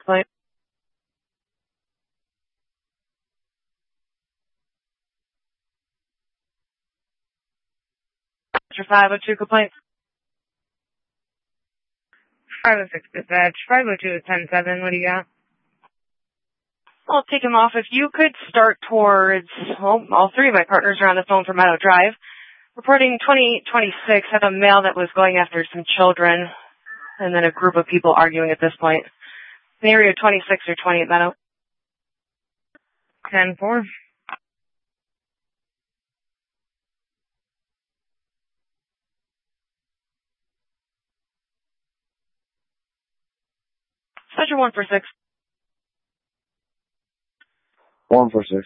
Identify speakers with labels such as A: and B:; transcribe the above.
A: Complaint. Your 502 complaint. 506 dispatch. 502 is 10-7. What do you got? I'll take him off. If you could start towards, well, all three of my partners are on the phone for Meadow Drive. Reporting 2826, had a male that was going after some children, and then a group of people arguing at this point. In the area of 26 or 28 Meadow. 10-4. Dispatcher 146.
B: 146.